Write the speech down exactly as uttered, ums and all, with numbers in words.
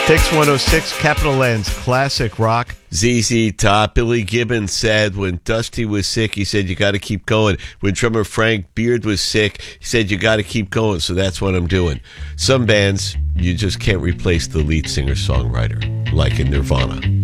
Fix one oh six, Capital Lands, classic rock. Z Z Top. Billy Gibbons said when Dusty was sick, he said, you got to keep going. When drummer Frank Beard was sick, he said, you got to keep going. So that's what I'm doing. Some bands, you just can't replace the lead singer-songwriter, like in Nirvana.